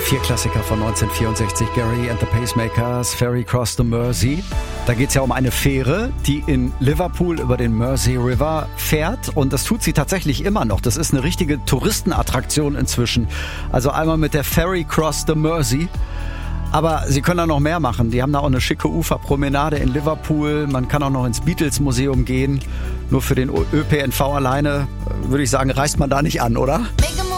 Klassiker von 1964, Gary and the Pacemakers, Ferry Cross the Mersey. Da geht es ja um eine Fähre, die in Liverpool über den Mersey River fährt. Und das tut sie tatsächlich immer noch. Das ist eine richtige Touristenattraktion inzwischen. Also einmal mit der Ferry Cross the Mersey. Aber sie können da noch mehr machen. Die haben da auch eine schicke Uferpromenade in Liverpool. Man kann auch noch ins Beatles-Museum gehen. Nur für den ÖPNV alleine, würde ich sagen, reist man da nicht an, oder?